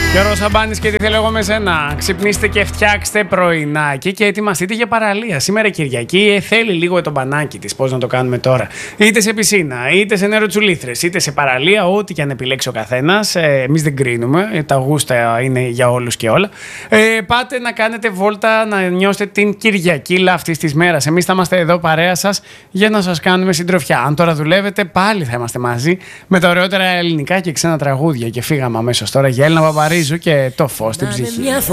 Γιώργος Σαμπάνης και τι θέλω εγώ με σένα. Ξυπνήστε και φτιάξτε πρωινάκι και ετοιμαστείτε για παραλία. Σήμερα Κυριακή θέλει λίγο το μπανάκι της. Πώς να το κάνουμε τώρα. Είτε σε πισίνα, είτε σε νεροτσουλήθρες, είτε σε παραλία, ό,τι και αν επιλέξει ο καθένας. Εμείς δεν κρίνουμε. Τα γούστα είναι για όλους και όλα. Πάτε να κάνετε βόλτα, να νιώσετε την Κυριακήλα αυτής της μέρας. Εμείς θα είμαστε εδώ παρέα σας για να σας κάνουμε συντροφιά. Αν τώρα δουλεύετε, πάλι θα είμαστε μαζί με τα ωραιότερα ελληνικά και ξένα τραγούδια. Και φύγαμε αμέσως τώρα για Έλληνα Παπαρίζου και το φως στην ψυχή.